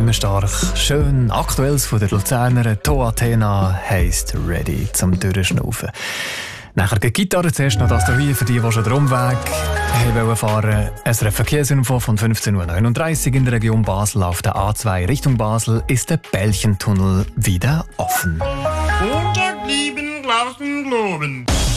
immer stark. Schön Aktuelles von der Luzerner. To Athena heisst «Ready» zum Durchschnaufen. Nachher die Gitarre, zuerst noch das hier für die schon den Umweg fahren. Ein Verkehrsinfo von 15.39 Uhr in der Region Basel. Auf der A2 Richtung Basel ist der Bällchentunnel wieder offen. Unterblieben lassen globen.